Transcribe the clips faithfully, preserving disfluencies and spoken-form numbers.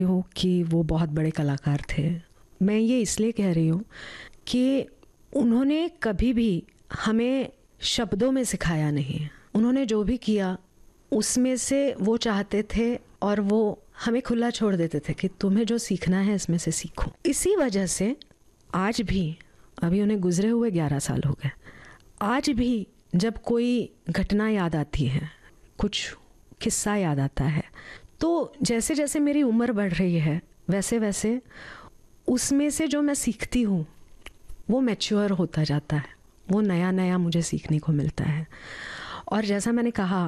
हूँ कि वो बहुत बड़े कलाकार थे। मैं ये इसलिए कह रही हूँ कि उन्होंने कभी भी हमें शब्दों में सिखाया नहीं। उन्होंने जो भी किया उसमें से वो चाहते थे और वो हमें खुला छोड़ देते थे कि तुम्हें जो सीखना है इसमें से सीखो। इसी वजह से आज भी, अभी उन्हें गुजरे हुए ग्यारह साल हो गए, आज भी जब कोई घटना याद आती है, कुछ किस्सा याद आता है, तो जैसे जैसे मेरी उम्र बढ़ रही है वैसे वैसे उसमें से जो मैं सीखती हूँ वो मैच्योर होता जाता है, वो नया नया मुझे सीखने को मिलता है। और जैसा मैंने कहा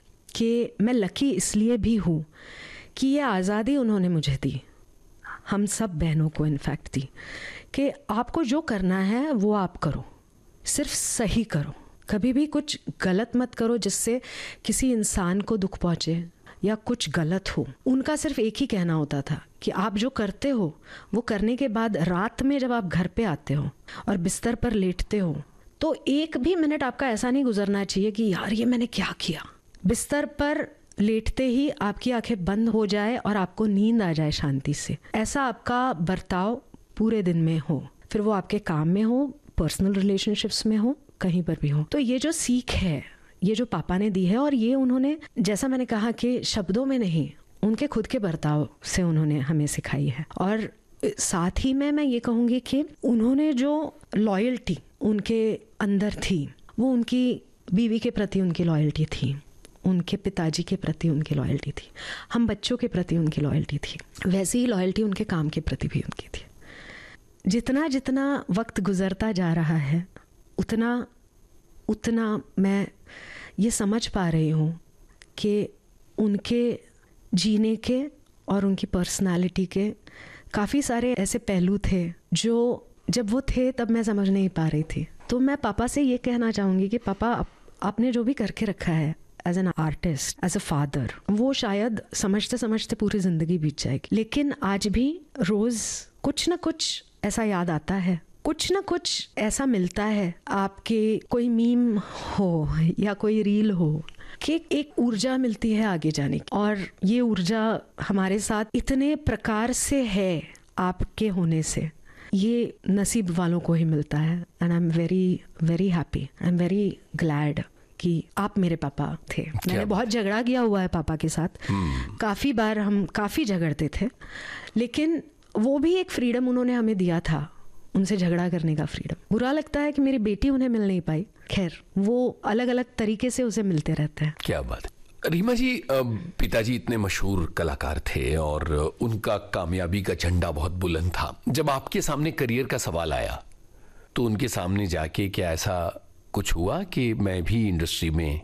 कि मैं लकी इसलिए भी हूँ कि ये आज़ादी उन्होंने मुझे दी, हम सब बहनों को इनफैक्ट दी, कि आपको जो करना है वो आप करो, सिर्फ सही करो, कभी भी कुछ गलत मत करो जिससे किसी इंसान को दुख पहुँचे या कुछ गलत हो। उनका सिर्फ एक ही कहना होता था कि आप जो करते हो वो करने के बाद रात में जब आप घर पे आते हो और बिस्तर पर लेटते हो तो एक भी मिनट आपका ऐसा नहीं गुजरना चाहिए कि यार ये मैंने क्या किया। बिस्तर पर लेटते ही आपकी आंखें बंद हो जाए और आपको नींद आ जाए शांति से। ऐसा आपका बर्ताव पूरे दिन में हो, फिर वो आपके काम में हो, पर्सनल रिलेशनशिप्स में हो, कहीं पर भी हो। तो ये जो सीख है, ये जो पापा ने दी है, और ये उन्होंने, जैसा मैंने कहा कि शब्दों में नहीं, उनके खुद के बर्ताव से उन्होंने हमें सिखाई है। और साथ ही में मैं ये कहूँगी कि उन्होंने जो लॉयल्टी उनके अंदर थी वो उनकी बीवी के प्रति उनकी लॉयल्टी थी, उनके पिताजी के प्रति उनकी लॉयल्टी थी, हम बच्चों के प्रति उनकी लॉयल्टी थी, वैसी ही लॉयल्टी उनके काम के प्रति भी उनकी थी। जितना जितना वक्त गुजरता जा रहा है उतना उतना मैं ये समझ पा रही हूँ कि उनके जीने के और उनकी पर्सनालिटी के काफ़ी सारे ऐसे पहलू थे जो जब वो थे तब मैं समझ नहीं पा रही थी। तो मैं पापा से ये कहना चाहूँगी कि पापा, आप, आपने जो भी करके रखा है as an artist, as a father, वो शायद समझते समझते पूरी ज़िंदगी बीत जाएगी, लेकिन आज भी रोज़ कुछ ना कुछ ऐसा याद आता है, कुछ ना कुछ ऐसा मिलता है, आपके कोई मीम हो या कोई रील हो, कि एक ऊर्जा मिलती है आगे जाने की। और ये ऊर्जा हमारे साथ इतने प्रकार से है आपके होने से, ये नसीब वालों को ही मिलता है। And I am very very happy, I am very glad कि आप मेरे पापा थे। मैंने बहुत झगड़ा किया हुआ है पापा के साथ, hmm. काफ़ी बार हम काफ़ी झगड़ते थे, लेकिन वो भी एक फ्रीडम उन्होंने हमें दिया था, उनसे झगड़ा करने का फ्रीडम। बुरा लगता है कि मेरी बेटी उन्हें मिल नहीं पाई, खैर वो अलग अलग तरीके से उसे मिलते रहते हैं। क्या बात है। रीमा जी, पिताजी इतने मशहूर कलाकार थे और उनका कामयाबी का झंडा बहुत बुलंद था। जब आपके सामने करियर का सवाल आया तो उनके सामने जाके क्या ऐसा कुछ हुआ कि मैं भी इंडस्ट्री में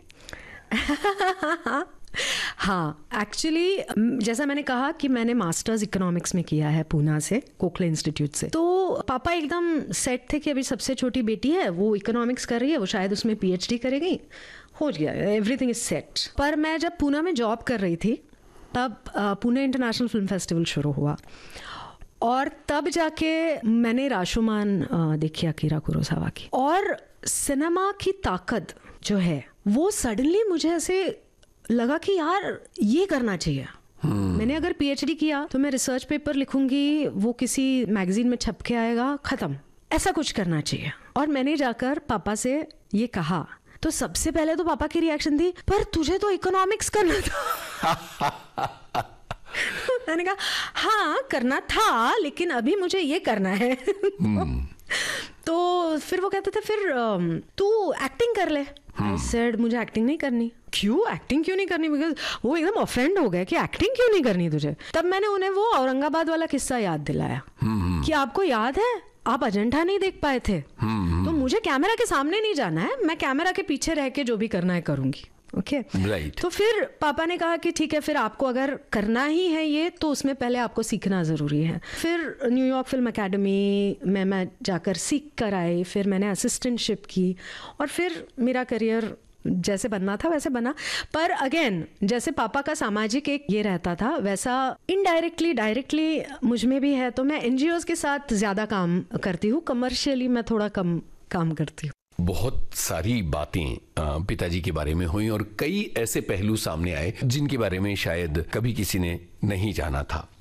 हाँ, एक्चुअली जैसा मैंने कहा कि मैंने मास्टर्स इकोनॉमिक्स में किया है पूना से, कोखले इंस्टीट्यूट से। तो पापा एकदम सेट थे कि अभी सबसे छोटी बेटी है, वो इकोनॉमिक्स कर रही है, वो शायद उसमें पीएचडी करेगी, हो गया, एवरीथिंग इज सेट। पर मैं जब पूना में जॉब कर रही थी तब पुणे इंटरनेशनल फिल्म फेस्टिवल शुरू हुआ और तब जाके मैंने राशोमान देखी, अकीरा कुरोसावा की। और सिनेमा की ताकत जो है वो सडनली मुझे ऐसे लगा कि यार ये करना चाहिए। hmm. मैंने अगर पीएचडी किया तो मैं रिसर्च पेपर लिखूंगी, वो किसी मैगजीन में छप के आएगा, खत्म, ऐसा कुछ करना चाहिए। और मैंने जाकर पापा से ये कहा तो सबसे पहले तो पापा की रिएक्शन थी, पर तुझे तो इकोनॉमिक्स करना था। मैंने कहा हाँ करना था, लेकिन अभी मुझे ये करना है। hmm. तो फिर वो कहते थे फिर तू एक्टिंग कर ले। आई सेड मुझे एक्टिंग नहीं करनी। क्यों एक्टिंग क्यों नहीं करनी? बिकॉज वो एकदम ऑफेंड हो गए कि एक्टिंग क्यों नहीं करनी तुझे। तब मैंने उन्हें वो औरंगाबाद वाला किस्सा याद दिलाया कि आपको याद है आप अजंठा नहीं देख पाए थे, तो मुझे कैमरा के सामने नहीं जाना है, मैं कैमरा के पीछे रह के जो भी करना है करूंगी। Okay okay? right. तो फिर पापा ने कहा कि ठीक है, फिर आपको अगर करना ही है ये तो उसमें पहले आपको सीखना ज़रूरी है। फिर न्यूयॉर्क फिल्म एकेडमी में मैं जाकर सीख कर आई, फिर मैंने असिस्टेंटशिप की और फिर मेरा करियर जैसे बनना था वैसे बना। पर अगेन जैसे पापा का सामाजिक एक ये रहता था वैसा इनडायरेक्टली डायरेक्टली मुझ में भी है। तो मैं एनजीओज के साथ ज़्यादा काम करती हूँ, कमर्शियली मैं थोड़ा कम काम करती हूँ। बहुत सारी बातें पिताजी के बारे में हुई और कई ऐसे पहलू सामने आए जिनके बारे में शायद कभी किसी ने नहीं जाना था।